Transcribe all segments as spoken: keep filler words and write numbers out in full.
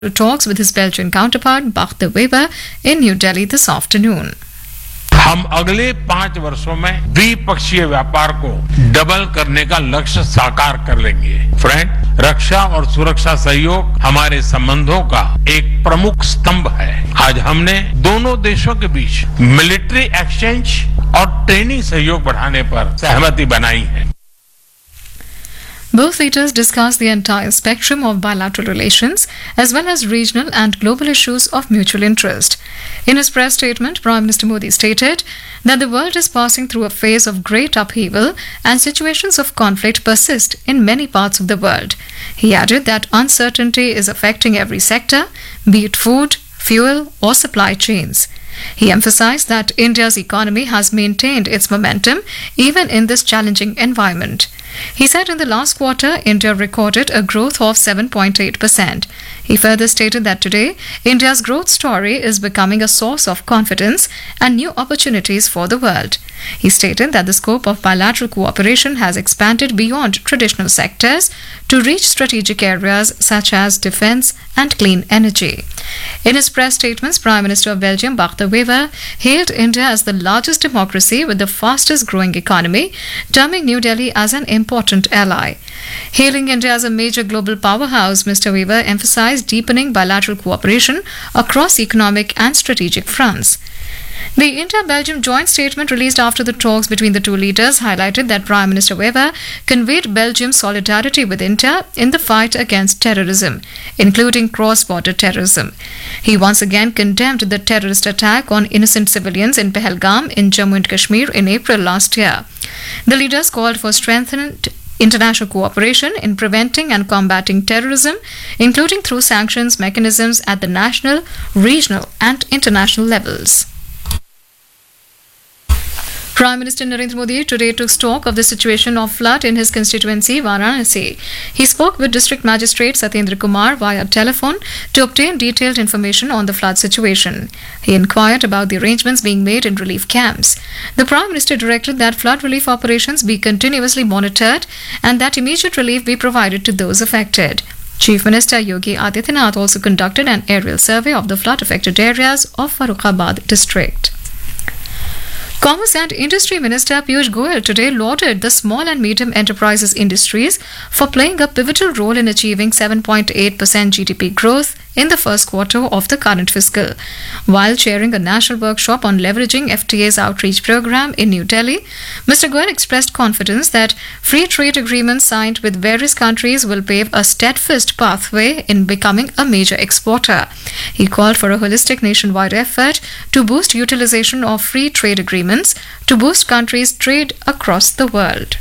talks with his Belgian counterpart Bart de Wever in New Delhi this afternoon. हम अगले पांच वर्षों में द्विपक्षीय व्यापार को डबल करने का लक्ष्य साकार कर लेंगे। फ्रेंड, रक्षा और सुरक्षा सहयोग हमारे संबंधों का एक प्रमुख स्तंभ है। आज हमने दोनों देशों के बीच मिलिट्री एक्सचेंज और ट्रेनिंग सहयोग बढ़ाने पर सहमति बनाई है। Both leaders discussed the entire spectrum of bilateral relations as well as regional and global issues of mutual interest. In his press statement, Prime Minister Modi stated that the world is passing through a phase of great upheaval and situations of conflict persist in many parts of the world. He added that uncertainty is affecting every sector, be it food, fuel, or supply chains. He emphasized that India's economy has maintained its momentum even in this challenging environment. He said in the last quarter, India recorded a growth of seven point eight percent. He further stated that today, India's growth story is becoming a source of confidence and new opportunities for the world. He stated that the scope of bilateral cooperation has expanded beyond traditional sectors to reach strategic areas such as defense and clean energy. In his press statements, Prime Minister of Belgium, Bart de Wever, hailed India as the largest democracy with the fastest growing economy, terming New Delhi as an important ally. Hailing India as a major global powerhouse, Mister Wever emphasized deepening bilateral cooperation across economic and strategic fronts. The India-Belgium joint statement released after the talks between the two leaders highlighted that Prime Minister Wever conveyed Belgium's solidarity with India in the fight against terrorism, including cross-border terrorism. He once again condemned the terrorist attack on innocent civilians in Pahalgam in Jammu and Kashmir in April last year. The leaders called for strengthened international cooperation in preventing and combating terrorism, including through sanctions mechanisms at the national, regional and international levels. Prime Minister Narendra Modi today took stock of the situation of flood in his constituency, Varanasi. He spoke with District Magistrate Satyendra Kumar via telephone to obtain detailed information on the flood situation. He inquired about the arrangements being made in relief camps. The Prime Minister directed that flood relief operations be continuously monitored and that immediate relief be provided to those affected. Chief Minister Yogi Adityanath also conducted an aerial survey of the flood-affected areas of Farrukhabad district. Commerce and Industry Minister Piyush Goyal today lauded the small and medium enterprises industries for playing a pivotal role in achieving seven point eight percent G D P growth in the first quarter of the current fiscal. While chairing a national workshop on leveraging F T A's outreach program in New Delhi, Mister Goyal expressed confidence that free trade agreements signed with various countries will pave a steadfast pathway in becoming a major exporter. He called for a holistic nationwide effort to boost utilization of free trade agreements to boost countries' trade across the world.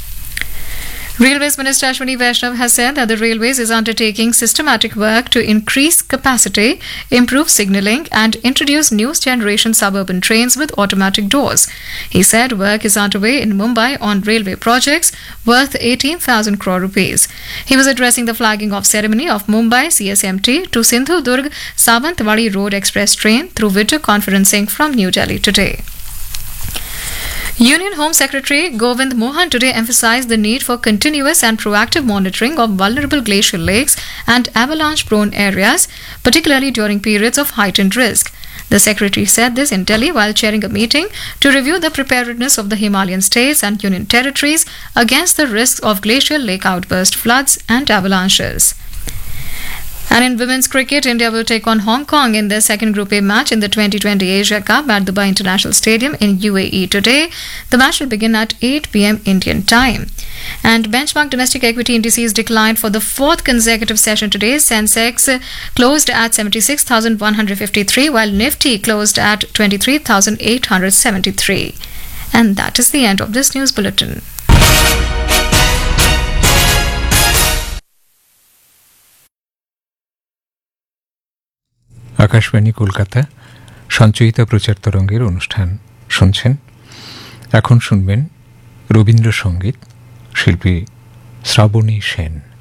Railways Minister Ashwini Vaishnav has said that the Railways is undertaking systematic work to increase capacity, improve signalling and introduce new generation suburban trains with automatic doors. He said work is underway in Mumbai on railway projects worth eighteen thousand crore rupees. He was addressing the flagging off ceremony of Mumbai C S M T to Sindhu-Durg Savantwadi Road Express train through video conferencing from New Delhi today. Union Home Secretary Govind Mohan today emphasized the need for continuous and proactive monitoring of vulnerable glacial lakes and avalanche-prone areas, particularly during periods of heightened risk. The Secretary said this in Delhi while chairing a meeting to review the preparedness of the Himalayan states and Union territories against the risks of glacial lake outburst floods and avalanches. And in women's cricket, India will take on Hong Kong in their second Group A match in the twenty twenty Asia Cup at Dubai International Stadium in U A E today. The match will begin at eight p.m. Indian time. And benchmark domestic equity indices declined for the fourth consecutive session today. Sensex closed at seventy-six thousand one hundred fifty-three, while Nifty closed at twenty-three thousand eight hundred seventy-three. And that is the end of this news bulletin. Akashvani Kolkata Sanchayita প্রচার তরঙ্গের অনুষ্ঠান শুনছেন। এখন শুনবেন রবীন্দ্রসঙ্গীত, শিল্পী শ্রাবণী সেন।